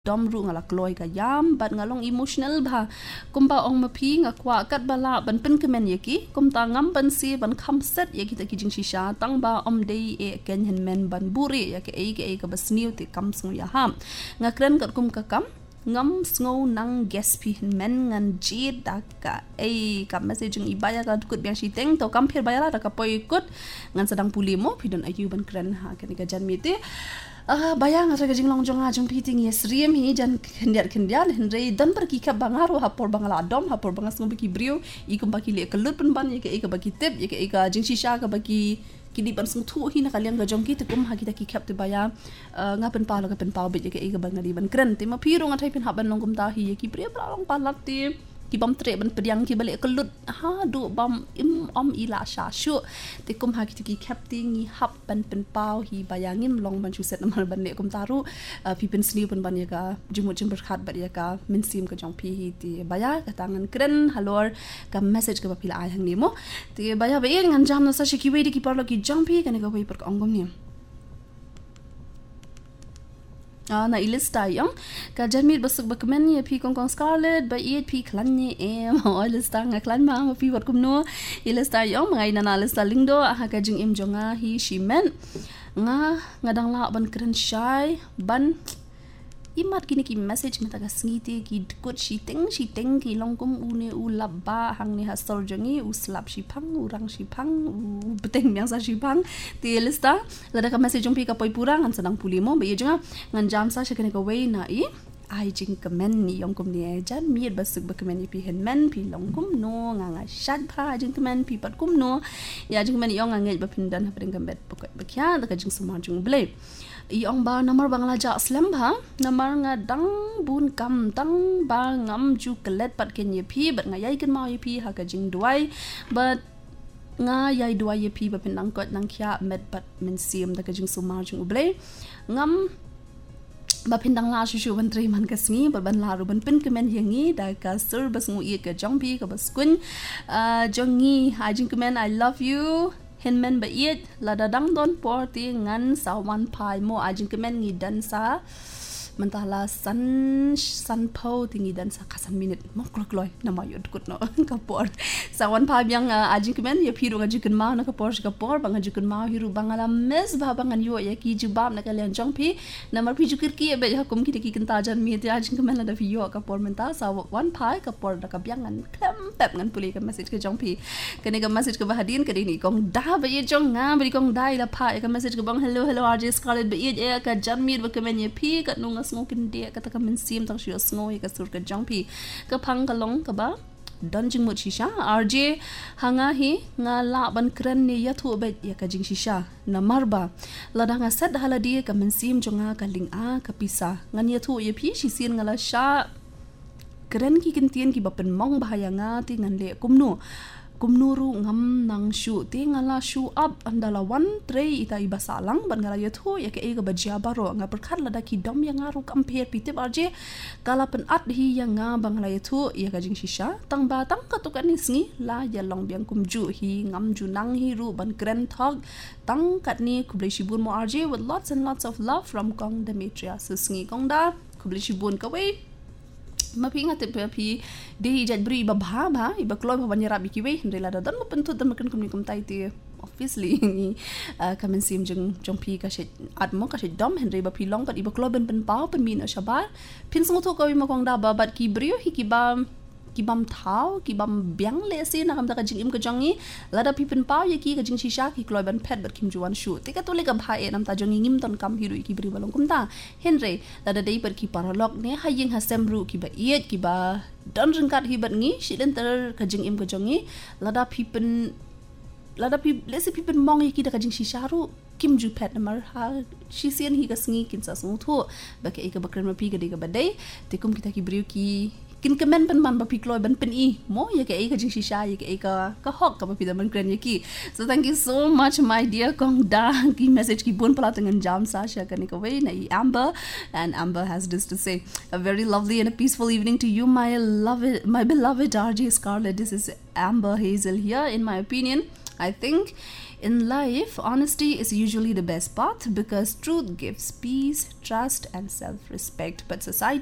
dom ru ngala kloi ka yam bat ngalong emotional ba kumba ong mapi ngakwa kat bala ban pen kemen yeki kumta ngam ban si ban khamset yeki ta kijing shisha tang ba om dei e ken hen men ban buri yake e ka basniu te kam sung ya ham ngakren kat kum ka kam ngam sngo nang gespi men ngan jid daka ka messaging ibaya ka kut biang siteng to kam phir bayala daka poi kut ngan sedang pulimo pidon ayu ban kren ha kan ka jan mite bayang asa kajing longjong ajong piting yes riem hi jan kendiar henry dan pergi ka bangaro hapor bangala dom hapor bangas ngom bagi brio ikum bagi le kelut pen ban ye ka bagi tip ye ka jing shisha ka bagi kini ban sung thu hi na kaliang ga jong ki te kum ha kita ki khap te baya ngapen pa lo ka pen pa be ye ka bangari ban kren te ma piro ngathai pen haban longkum ta hi ye ki brio long palat te ki bam tre ban pediang ki balik kelut ha du bam om ila sha shu te kum ha ki capting ni hap ban pen pau hi bayangim long ban chu set namar ban le kum taru pi pen sni ban ban ya ka jumut jum berkhat ba ya ka min sim ka jong pi hi ti baya ka tangan kren halor ka message ka pila ai hang ni mo te baya ba ngan jam na sa shi ki we di ki parlo ki jong pi ka ne ka we per ongom ni na ilista yang ka jamil basuk bakmen ye pi kong scarlet ba ye pi klan ni ilista nga klan ma pi wat kum no ilista yang ngai na lista lingdo ha ka jing im jonga hi shimen nga ngadang la ban kren shai ban imat kini ki message meta ka ngiti ki kut shiteng ki longkum une u labba hang ni hasol jongi u slap shipang urang shipang u beteng yang sa shipang ti lista lada ka message jong pi ka poi purang an sedang pulimo be jonga ngan jam sa shekene ka we na I jing kemen ni yong kum ni jan miet basuk ba kemen pi hen men pi longkum no nga shat pha jing kemen pi pat kum no ya jing men yong ngai ba pindan ha pring kambet pokok ba kya da ka jing suma jung ble iong ba namar bangla ja slam ba namar nga dang bun kam tang ba ngam ju kelet pat ken ye pi bat nga yai ken ma ye pi ha ka jing duai but nga yai duai ye pi ba pin nang kot nang kya met pat men sim da ka jing suma jung ble ngam ba pindang la shu ban tri man ka sngi ba ban la ru ban pin kemen yangi da ka sur bas ngu ye ka jong pi ka bas kun jongi ha jing kemen I love you henmen ba yet la da dang don por ti ngan sa wan pai mo a jing kemen ngi dan sa mentala san pau tingi dan sa kasan minute mo kloi na ma yod kut no ka por sa wan pai yang a jing kemen ye piru ga jikin ma na ka por bang jikin ma hiru bangala mes ba bangan yo ye ki jibam na ka len jong pi na mar pi jukir ki be ha kum ki ki kan ta jan mi ti a jing kemen la da fi yo ka por menta sa wan pai ka por da ka byang an klem pep ngan puli ka message ka jong pi ka ne ka message ka ba hadin ka ni kong da ba ye jong nga ba kong dai la pha ka message ka bang hello RJ Scarlett ba ye ka jan mi ba kemen ye pi ka nu ngo kin dia kata ka min sim tang shio sngo ka sur ka jong pi ka phang ka long ka ba don jing mut shisha RJ hanga hi nga la ban kren ni ya thu be ya ka jing shisha na marba la da nga set hala dia ka min sim jonga ka ling a ka pisa ngan ya thu ye pi shi sin ngala sha kren ki kin tien ki ba pen mong bahaya nga ti ngan le kumnuru ngam nang shu te ngala shu up andala one tray ita iba salang ban ngala yathu ya ke ega bajia baro nga perkhat lada ki dom yang ngaru compare pitip arje kala pen at hi yang nga bangla yathu ya ka jing shisha tang ba tang ka tukan ni sngi la ya long biang kumju hi ngam ju nang hi ru ban grand thog tang kat ni kublai shibun mo arje with lots and lots of love from Kong Demetria sngi kong da kublai shibun ka we mapi nga te pi de jaj bri ba iba kloi ba banyara bi ki we ndela da dan mo pentu dan makan kum ni kum tai ti obviously ni kamen sim jong pi ka she atmo ka she dom henry ba pi long ka iba kloi ben pau pen min shabar pin sung tho ko ma kong da ba bat ki brio hi ki bam thau ki bam byang le si na kam da ka jing im ka jongi la da pi pen pau ye ki ka jing shisha ki kloi ban pet bat kim juan shu te ka to le ka bha e nam ta jongi ngim ton kam hiru ki bri balong kum ta henry la da dei per ki paralog ne ha ying ha semru ki ba yet ki ba don jing kat hi bat ngi shi len ter ka jing im ka jongi la da pi le si pi pen mong ye ki da ka jing shisha ru kim ju pet namar ha shi sian hi ka sngi kin sa sung thu ba ke ka bakran ma pi ga de ka ba dei te kum kita ki bri ki kin kemen pen man ba pi kloi ban pen I mo ye ke ka jing shisha ye ke ka hok ka ba pi da man kren ye ki so thank you so much my dear kong da ki message ki bon pala tengan jam sa sha kan ka we na Amber and Amber has this to say a very lovely and a peaceful evening to you my beloved RJ Scarlett. This is Amber Hazel here. In my opinion, I think In life, honesty is usually the best path because truth gives peace, trust, and self-respect. But society